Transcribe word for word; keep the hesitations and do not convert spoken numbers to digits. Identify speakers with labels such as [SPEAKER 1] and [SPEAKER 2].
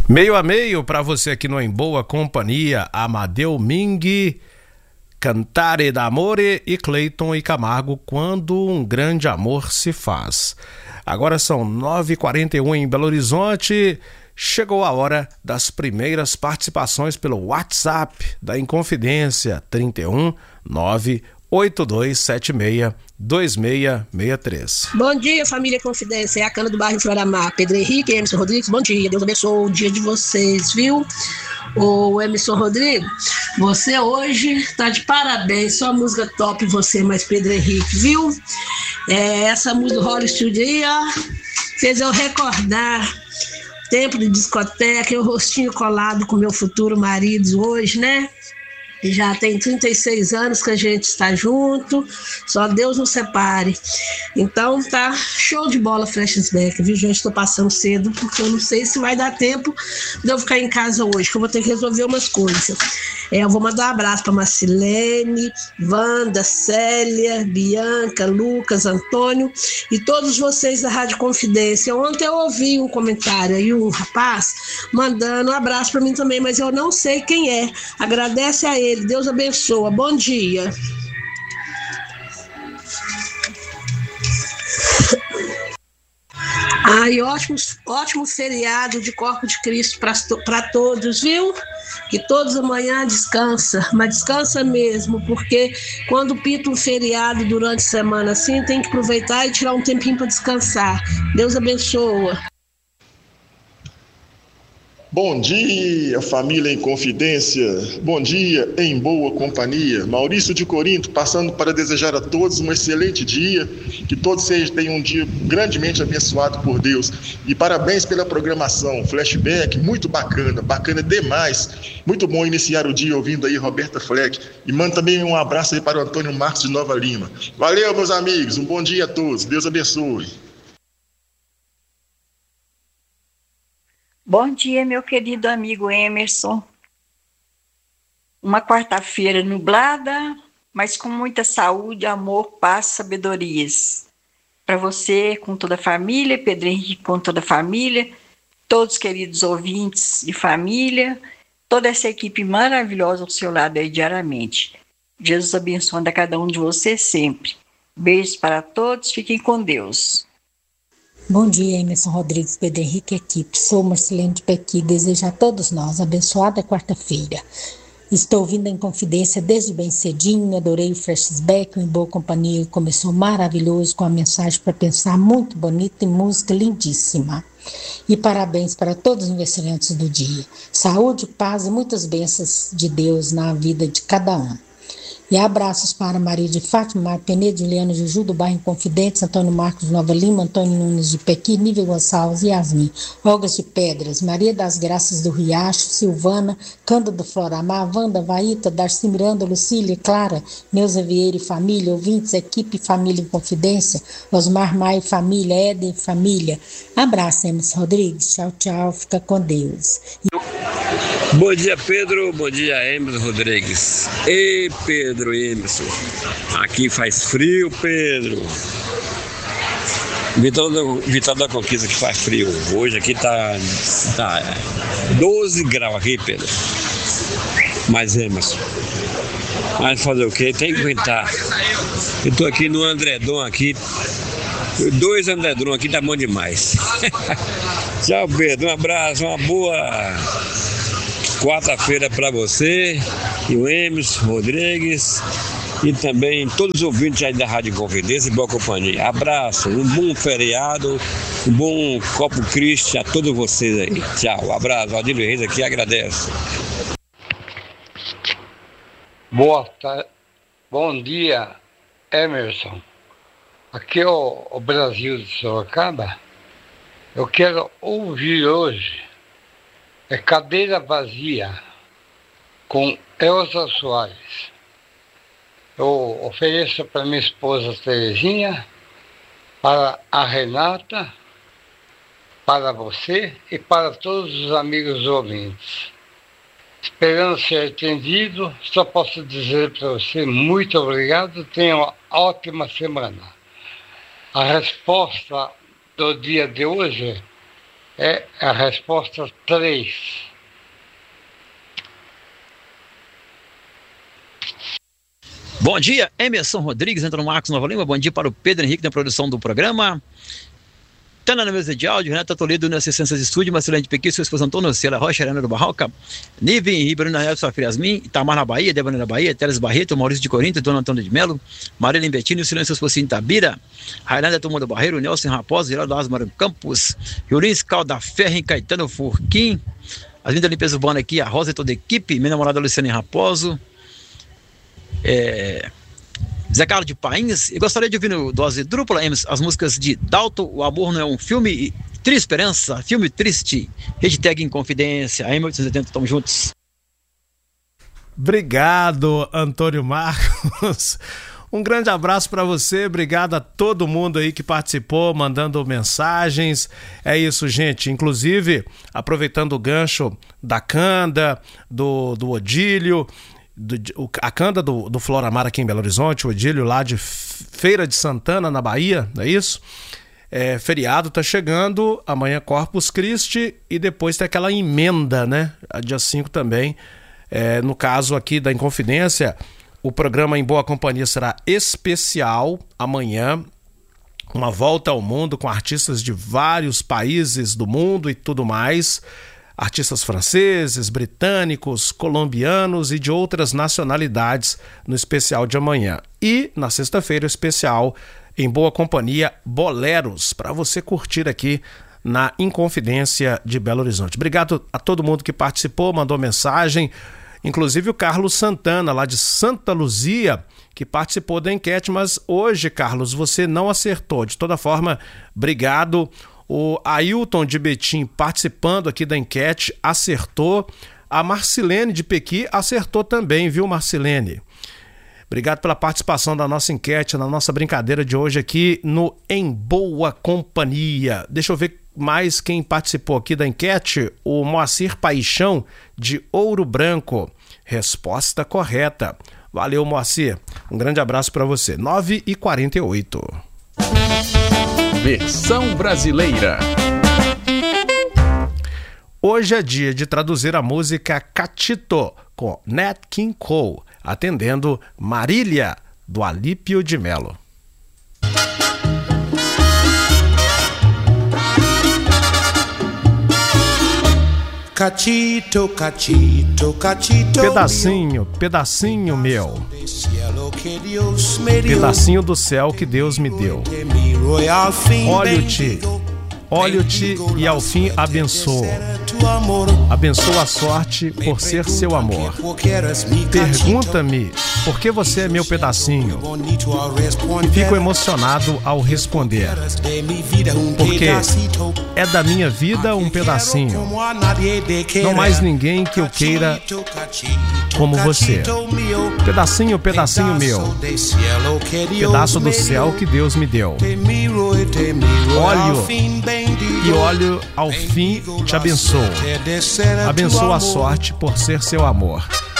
[SPEAKER 1] Meio a meio para você aqui no Em Boa Companhia, Amadeu Ming, Cantare d'Amore e Cleiton e Camargo, Quando um Grande Amor se Faz. Agora são nove e quarenta e um em Belo Horizonte. Chegou a hora das primeiras participações pelo WhatsApp da Inconfidência, trinta e um nove oito dois sete seis dois seis seis três.
[SPEAKER 2] Bom dia, família Confidência. É a Cana do bairro Floramar. Pedro Henrique, Emerson Rodrigues, bom dia. Deus abençoe o dia de vocês, viu? Ô, Emerson Rodrigues, você hoje tá de parabéns. Só música top você, mais Pedro Henrique, viu? É, essa música do Holly Studio aí, ó, fez eu recordar tempo de discoteca, eu rostinho colado com meu futuro marido hoje, né? Já tem trinta e seis anos que a gente está junto, só Deus nos separe. Então tá show de bola Flashback, viu, gente? Estou passando cedo, porque eu não sei se vai dar tempo de eu ficar em casa hoje, que eu vou ter que resolver umas coisas. É, eu vou mandar um abraço para Marcilene, Wanda, Célia, Bianca, Lucas, Antônio e todos vocês da Rádio Confidência. Ontem eu ouvi um comentário aí, um rapaz mandando um abraço para mim também, mas eu não sei quem é. Agradece a ele. Deus abençoa. Bom dia. Ai, ótimo, ótimo feriado de Corpo de Cristo para todos, viu? Que todos amanhã descansa, mas descansa mesmo, porque quando pita um feriado durante a semana assim, tem que aproveitar e tirar um tempinho para descansar. Deus abençoa.
[SPEAKER 3] Bom dia, família em Confidência. Bom dia, em boa companhia. Maurício de Corinto, passando para desejar a todos um excelente dia, que todos tenham um dia grandemente abençoado por Deus. E parabéns pela programação, Flashback, muito bacana, bacana demais. Muito bom iniciar o dia ouvindo aí Roberta Fleck. E manda também um abraço aí para o Antônio Marcos de Nova Lima. Valeu, meus amigos, um bom dia a todos, Deus abençoe.
[SPEAKER 4] Bom dia, meu querido amigo Emerson. Uma quarta-feira nublada, mas com muita saúde, amor, paz, sabedorias. Para você, com toda a família, Pedro Henrique com toda a família, todos os queridos ouvintes de família, toda essa equipe maravilhosa ao seu lado aí diariamente. Jesus abençoando a cada um de vocês sempre. Beijos para todos, fiquem com Deus.
[SPEAKER 5] Bom dia, Emerson Rodrigues, Pedro Henrique, equipe. Sou Marcelene de Pequi, desejo a todos nós abençoada quarta-feira. Estou vindo em Confidência desde bem cedinho, adorei o Flashback, o Em Boa Companhia começou maravilhoso, com a mensagem para pensar muito bonita e música lindíssima. E parabéns para todos os aniversariantes do dia. Saúde, paz e muitas bênçãos de Deus na vida de cada um. E abraços para Maria de Fátima, Penedo, Juliana Juju, do bairro Confidentes, Antônio Marcos de Nova Lima, Antônio Nunes de Pequi, Nível Gonçalves, Yasmin, Olgas de Pedras, Maria das Graças do Riacho, Silvana, Cândida do Floramar, Wanda, Vaíta, Darcy Miranda, Lucília, Clara, Neuza Vieira e família, ouvintes, equipe Família em Confidência, Osmar Maia e família, Éden e família. Abraço, Emerson Rodrigues. Tchau, tchau. Fica com Deus. E...
[SPEAKER 6] Bom dia, Pedro. Bom dia, Emerson Rodrigues. Ei, Pedro e Emerson. Aqui faz frio, Pedro. Vitória, Vitória da Conquista que faz frio. Hoje aqui tá, tá doze graus aqui, Pedro. Mas, Emerson, mas fazer o quê? Tem que aguentar. Eu tô aqui no Andredon aqui. Dois Andredon aqui tá bom demais. Tchau, Pedro. Um abraço, uma boa quarta-feira para você e o Emerson Rodrigues e também todos os ouvintes aí da Rádio Confidência e Boa Companhia. Abraço, um bom feriado, um bom Copo Cristo a todos vocês aí. Tchau, abraço, Adílio Reis aqui agradece.
[SPEAKER 7] Boa tarde, bom dia, Emerson. Aqui é o, o Brasil de Sorocaba. Eu quero ouvir hoje é Cadeira Vazia, com Elza Soares. Eu ofereço para minha esposa Terezinha, para a Renata, para você e para todos os amigos ouvintes. Esperando ser atendido, só posso dizer para você muito obrigado, tenha uma ótima semana. A resposta do dia de hoje É a resposta três.
[SPEAKER 8] Bom dia, Emerson Rodrigues, entra no Marcos Nova Lima. Bom dia para o Pedro Henrique na produção do programa. Tana na mesa de áudio, Renata Toledo na assistência de estúdio, Marcelene de Pequi, sua esposa Antônio, Ciela Rocha, Arena do Barroca, Niven Ribeiro na Real, sua filha Yasmin, Itamar na Bahia, Débora na Bahia, Teles Barreto, Maurício de Corinto, Dona Antônio de Melo, Marília Bettini, o Silêncio Espocinho Itabira, Railândia Turma do Barreiro, Nelson Raposo, Geraldo Asmar Campos, Julins Calda Ferre, Caetano Furquim, as lindas limpeza urbana aqui, a Rosa e toda a equipe, minha namorada Luciane Raposo, é... Zé Carlos de Painhas, e gostaria de ouvir no Dose Dupla as músicas de Dalton, O Amor Não é um Filme, Triste Esperança, Filme Triste, hashtag Inconfidência, A M oitocentos e oitenta, tamo juntos.
[SPEAKER 1] Obrigado, Antônio Marcos. Um grande abraço para você, obrigado a todo mundo aí que participou, mandando mensagens. É isso, gente. Inclusive, aproveitando o gancho da Canda, do, do Odílio, Do, a Canda do, do Floramar aqui em Belo Horizonte, o Odílio lá de Feira de Santana, na Bahia, não é isso? É, feriado tá chegando, amanhã Corpus Christi e depois tem aquela emenda, né? A dia cinco também. É, no caso aqui da Inconfidência, o programa Em Boa Companhia será especial amanhã. Uma volta ao mundo com artistas de vários países do mundo e tudo mais. Artistas franceses, britânicos, colombianos e de outras nacionalidades no especial de amanhã. E na sexta-feira, o especial Em Boa Companhia, Boleros, para você curtir aqui na Inconfidência de Belo Horizonte. Obrigado a todo mundo que participou, mandou mensagem, inclusive o Carlos Santana, lá de Santa Luzia, que participou da enquete, mas hoje, Carlos, você não acertou. De toda forma, obrigado. O Ailton de Betim participando aqui da enquete, acertou. A Marcilene de Pequi acertou também, viu, Marcilene? Obrigado pela participação da nossa enquete, na nossa brincadeira de hoje aqui no Em Boa Companhia. Deixa eu ver mais quem participou aqui da enquete. O Moacir Paixão, de Ouro Branco. Resposta correta. Valeu, Moacir. Um grande abraço para você. nove e quarenta e oito.
[SPEAKER 9] Versão brasileira.
[SPEAKER 1] Hoje é dia de traduzir a música Catito, com Nat King Cole, atendendo Marília, do Alípio de Melo.
[SPEAKER 10] Cachito, cachito, cachito.
[SPEAKER 1] Pedacinho, pedacinho meu. Pedacinho do céu que Deus me deu. Olho-te, olho-te e ao fim abençoo. Abençoo a sorte por ser seu amor. Pergunta-me por que você é meu pedacinho. E fico emocionado ao responder. Porque é da minha vida um pedacinho. Não mais ninguém que eu queira como você. Pedacinho, pedacinho meu. Pedaço do céu que Deus me deu. Olho e olho ao fim te abençoo. Abençoo a sorte por ser seu amor.